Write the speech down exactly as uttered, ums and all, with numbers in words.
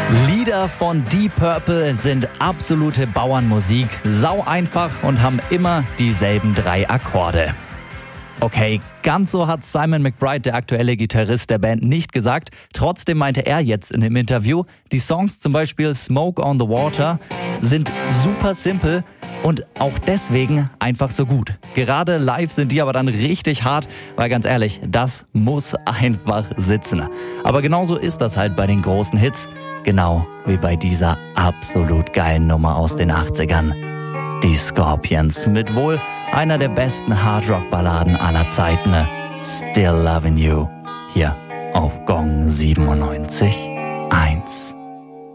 Lieder von Deep Purple sind absolute Bauernmusik, sau einfach und haben immer dieselben drei Akkorde. Okay, ganz so hat Simon McBride, der aktuelle Gitarrist der Band, nicht gesagt. Trotzdem meinte er jetzt in dem Interview, die Songs zum Beispiel Smoke on the Water sind super simpel und auch deswegen einfach so gut. Gerade live sind die aber dann richtig hart, weil ganz ehrlich, das muss einfach sitzen. Aber genauso ist das halt bei den großen Hits, genau wie bei dieser absolut geilen Nummer aus den achtzigern. Die Scorpions mit wohl einer der besten Hardrock-Balladen aller Zeiten, Still Lovin' You, hier auf Gong siebenundneunzig Komma eins.